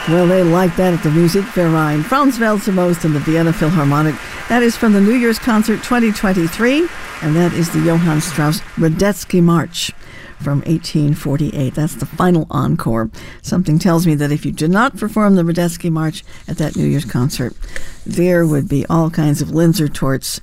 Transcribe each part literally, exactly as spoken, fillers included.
Well, they like that at the Musikverein. Franz Welser-Most and the Vienna Philharmonic. That is from the New Year's Concert twenty twenty-three, and that is the Johann Strauss Radetzky March from eighteen forty-eight. That's the final encore. Something tells me that if you did not perform the Radetzky March at that New Year's concert, there would be all kinds of Linzer torts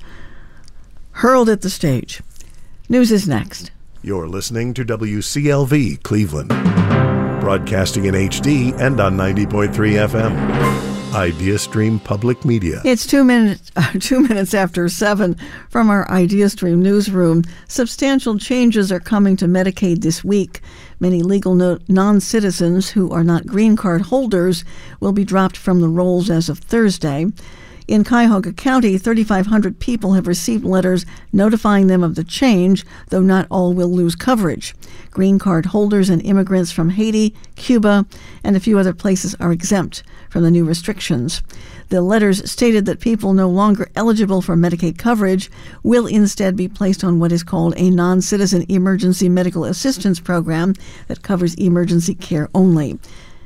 hurled at the stage. News is next. You're listening to W C L V Cleveland, broadcasting in H D and on ninety point three F M. IdeaStream Public Media. It's two minutes uh, two minutes after seven from our IdeaStream newsroom. Substantial changes are coming to Medicaid this week. Many legal no- non-citizens who are not green card holders will be dropped from the rolls as of Thursday. In Cuyahoga County, thirty-five hundred people have received letters notifying them of the change, though not all will lose coverage. Green card holders and immigrants from Haiti, Cuba, and a few other places are exempt from the new restrictions. The letters stated that people no longer eligible for Medicaid coverage will instead be placed on what is called a non-citizen emergency medical assistance program that covers emergency care only.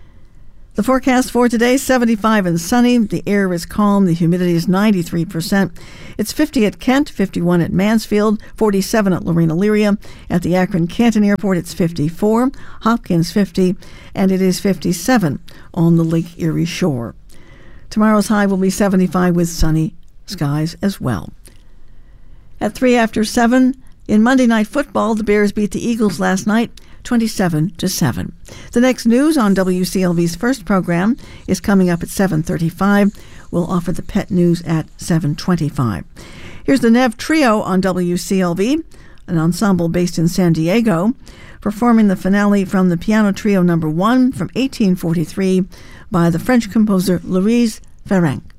The forecast for today, seventy-five and sunny. The air is calm. The humidity is ninety-three percent. It's fifty at Kent, fifty-one at Mansfield, forty-seven at Lorena Lyria. At the Akron-Canton Airport, it's fifty-four, Hopkins fifty, and it is fifty-seven on the Lake Erie shore. Tomorrow's high will be seventy-five with sunny skies as well. At three after seven, in Monday Night Football, the Bears beat the Eagles last night, twenty-seven to seven. The next news on W C L V's first program is coming up at seven thirty-five. We'll offer the pet news at seven twenty-five. Here's the Nev Trio on W C L V, an ensemble based in San Diego, performing the finale from the Piano Trio number one from eighteen forty-three by the French composer Louise Ferenc.